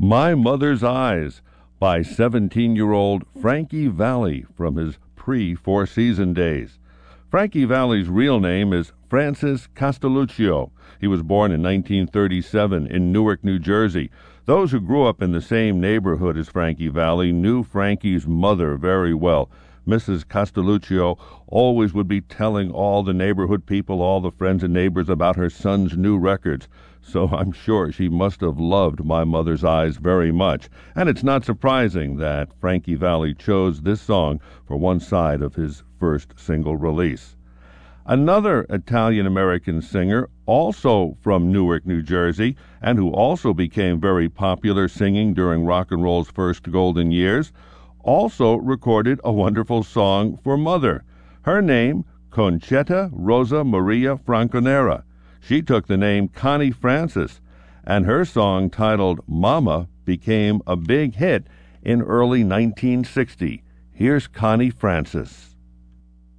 My Mother's Eyes by 17-year-old Frankie Valli from his pre-Four Season days. Frankie Valli's real name is Francis Castelluccio. He was born in 1937 in Newark, New Jersey. Those who grew up in the same neighborhood as Frankie Valli knew Frankie's mother very well. Mrs. Castelluccio always would be telling all the neighborhood people, all the friends and neighbors about her son's new records. So I'm sure she must have loved My Mother's Eyes very much. And it's not surprising that Frankie Valli chose this song for one side of his first single release. Another Italian-American singer, also from Newark, New Jersey, and who also became very popular singing during rock and roll's first golden years, also recorded a wonderful song for Mother. Her name, Concetta Rosa Maria Franconera. She took the name Connie Francis, and her song titled Mama became a big hit in early 1960. Here's Connie Francis.